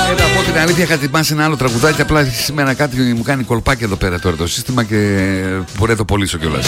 Από την αλήθεια είχα ετοιμάσει ένα άλλο τραγουδάκι. Απλά σήμερα κάτι μου κάνει κολπάκι εδώ πέρα τώρα το σύστημα και μπορεί να το πωλήσω κιόλας.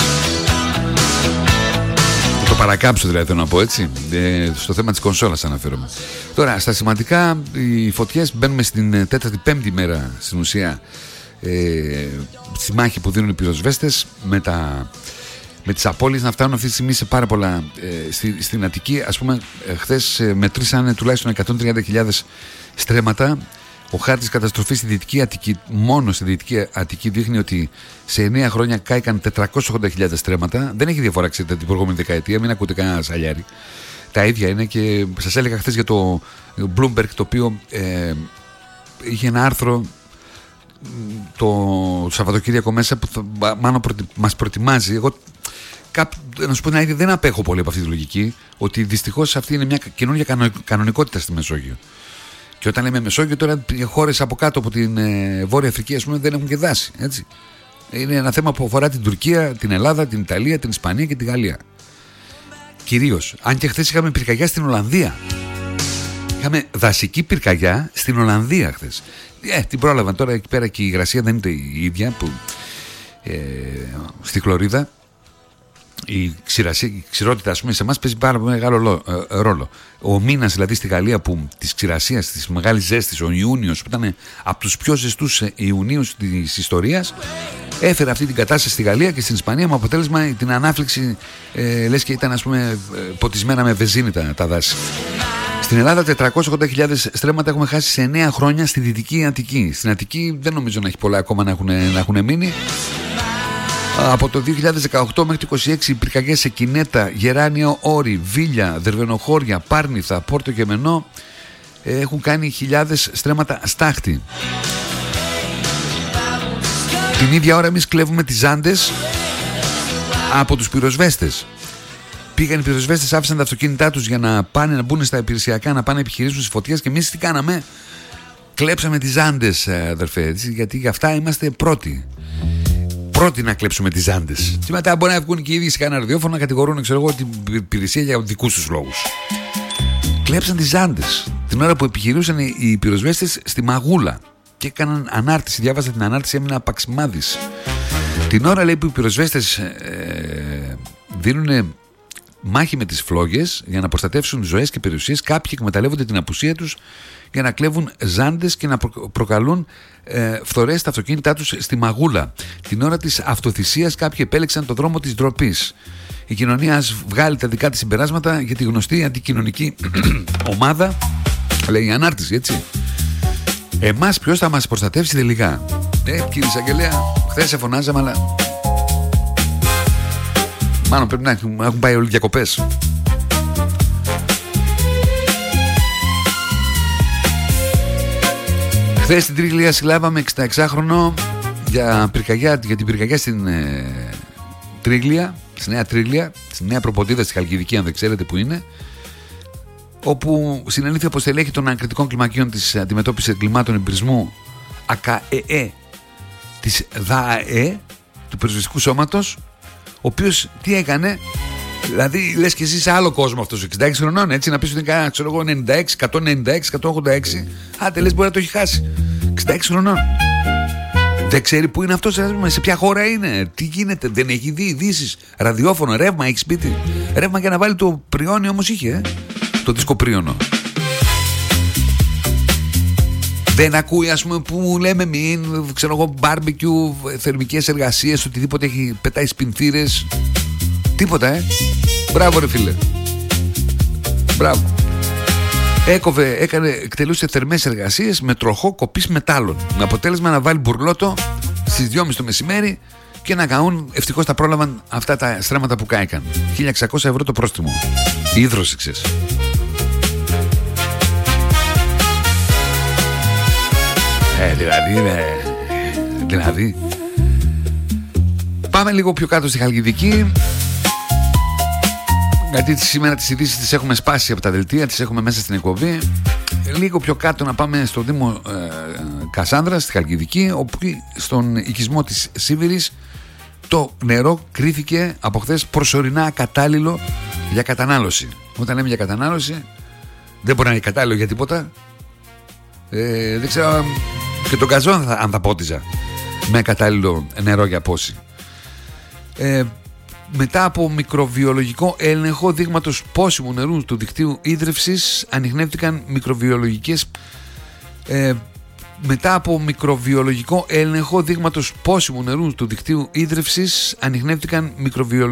Το παρακάμψω δηλαδή, θέλω να πω έτσι. Στο θέμα της κονσόλας αναφέρομαι. Τώρα στα σημαντικά, οι φωτιές μπαίνουμε στην 4η-5η μέρα στην ουσία. Στη μάχη που δίνουν οι πυροσβέστες με τις απώλειες να φτάνουν αυτή τη στιγμή σε πάρα πολλά. Στην Αττική, ας πούμε, χθες μετρήσανε τουλάχιστον 130.000 στρέμματα. Ο χάρτης καταστροφής στη Δυτική Αττική, μόνο στη Δυτική Αττική, δείχνει ότι σε 9 χρόνια κάηκαν 480.000 στρέμματα. Δεν έχει διαφορά, ξέρετε, την προηγούμενη δεκαετία, μην ακούτε κανένα σαλιάρι. Τα ίδια είναι και σας έλεγα χθες για το Bloomberg, το οποίο είχε ένα άρθρο το Σαββατοκύριακο μέσα που μάλλον μας προετοιμάζει. Εγώ να σου πω την αλήθεια, δεν απέχω πολύ από αυτή τη λογική, ότι δυστυχώς αυτή είναι μια καινούργια κανονικότητα στη Μεσόγειο. Και όταν λέμε Μεσόγειο, τώρα οι χώρες από κάτω από την Βόρεια Αφρική, ας πούμε, δεν έχουν και δάση. Έτσι. Είναι ένα θέμα που αφορά την Τουρκία, την Ελλάδα, την Ιταλία, την Ισπανία και τη Γαλλία. Κυρίως. Αν και χθες είχαμε πυρκαγιά στην Ολλανδία. Είχαμε δασική πυρκαγιά στην Ολλανδία χθες. Την πρόλαβαν τώρα εκεί πέρα και η υγρασία δεν είναι η ίδια που στη χλωρίδα. Η ξηρότητα, ας πούμε, σε εμάς παίζει πάρα πολύ μεγάλο ρόλο. Ο μήνας δηλαδή στη Γαλλία που της ξηρασίας, της μεγάλης ζέστης, ο Ιούνιος, που ήταν από τους πιο ζεστούς Ιουνίους της ιστορίας, έφερε αυτή την κατάσταση στη Γαλλία και στην Ισπανία με αποτέλεσμα την ανάφλεξη, λες και ήταν, ας πούμε, ποτισμένα με βενζίνη τα δάση. Στην Ελλάδα 480.000 στρέμματα έχουμε χάσει σε 9 χρόνια στη Δυτική Αττική. Στην Αττική δεν νομίζω να έχει πολλά ακόμα να έχουν μείνει. Από το 2018 μέχρι το 2026 πυρκαγιές σε Κινέτα, Γεράνιο, Όρη, Βίλια, Δερβενοχώρια, Πάρνηθα, Πόρτο και Μενό έχουν κάνει χιλιάδες στρέμματα στάχτη. Την ίδια ώρα εμείς κλέβουμε τις ζάντες από τους πυροσβέστες. Πήγαν οι πυροσβέστες, άφησαν τα αυτοκίνητά τους για να πάνε να μπουν στα υπηρεσιακά, να πάνε να επιχειρήσουν στις φωτιές και εμείς τι κάναμε? Κλέψαμε τις ζάντες, αδερφέ, γιατί για αυτά είμαστε πρώτοι να κλέψουμε τις ζάντες. Και μετά μπορεί να βγουν και οι ίδιοι σε κανένα ραδιόφωνο να κατηγορούν, ξέρω εγώ, την υπηρεσία για δικούς τους λόγους. Κλέψαν τις ζάντες την ώρα που επιχειρούσαν οι πυροσβέστες στη Μαγούλα και έκαναν ανάρτηση. Διάβασα την ανάρτηση, έμεινα απαξιμάδης. Την ώρα, λέει, που οι πυροσβέστες δίνουν μάχη με τις φλόγες για να προστατεύσουν ζωές και περιουσίες, κάποιοι εκμεταλλεύονται την απουσία τους για να κλέβουν ζάντες και να προκαλούν φθορές στα αυτοκίνητά τους στη Μαγούλα. Την ώρα της αυτοθυσίας κάποιοι επέλεξαν το δρόμο της ντροπής. Η κοινωνία ας βγάλει τα δικά της συμπεράσματα για τη γνωστή αντικοινωνική ομάδα, λέει η ανάρτηση, έτσι. Εμάς ποιος θα μας προστατεύσει τελικά? Κύριε Εισαγγελέα, χθες σε φωνάζαμε, αλλά μάλλον πρέπει να έχουν πάει όλοι διακοπές. Χθες στην Τρίγλια συλλάβαμε 66χρονο για την πυρκαγιά στην Τρίγλια, στη Νέα Τρίγλια, στη Νέα Προποντίδα στη Χαλκιδική, αν δεν ξέρετε που είναι, όπου συνελήφθη από στελέχη των ανακριτικών κλιμακίων της αντιμετώπισης εγκλημάτων εμπειρισμού ΑΚΕΕ της ΔΑΕ, του Πυροσβεστικού Σώματος, ο οποίος τι έκανε? Δηλαδή λες και εσύ σε άλλο κόσμο αυτός, 66 χρονών, έτσι, να πεις ότι είναι, ξέρω εγώ, 96, 196, 186. Άντε, λες, μπορεί να το έχει χάσει. 66 χρονών. Δεν ξέρει που είναι αυτός, σε ποια χώρα είναι, τι γίνεται, δεν έχει δει ειδήσεις, ραδιόφωνο, ρεύμα, έχει σπίτι. Ρεύμα για να βάλει το πριόνι όμως είχε, το δισκοπρίωνο. Δεν ακούει, ας πούμε, που λέμε μην, ξέρω εγώ, μπάρμπεκιου, θερμικές εργασίες, οτιδήποτε έχει, πετάει σπινθήρες. Τίποτα, Μπράβο, ρε φίλε. Μπράβο. Εκτελούσε θερμές εργασίες με τροχό κοπής μετάλλων. Με αποτέλεσμα να βάλει μπουρλότο στις 2.30 το μεσημέρι και να καούν. Ευτυχώς τα πρόλαβαν αυτά τα στρέμματα που κάηκαν. 1.600 ευρώ το πρόστιμο. Η ίδρωση, ξέρεις. Δηλαδή. Πάμε λίγο πιο κάτω στη Χαλκιδική. Γιατί σήμερα τις ειδήσεις τις έχουμε σπάσει από τα δελτία, τις έχουμε μέσα στην εκπομπή. Λίγο πιο κάτω να πάμε στο Δήμο Κασάνδρας, στη Χαλκιδική, όπου στον οικισμό της Σίβηρης το νερό κρίθηκε από χθες προσωρινά ακατάλληλο για κατανάλωση. Όταν λέμε για κατανάλωση, δεν μπορεί να είναι κατάλληλο για τίποτα. Δεν ξέρω και τον καζόν αν θα πότιζα με κατάλληλο νερό για πόση. Μετά από μικροβιολογικό έλεγχο δείγματος πόσιμου νερού του δικτύου ίδρυυσης ανιχνεύτηκαν μικροβιολογικές μετά από μικροβιολογικό έλεγχο δείγματος πόσιμου νερού του δικτύου ίδρυυσης ανιχνεύτηκαν μικροβιολογικές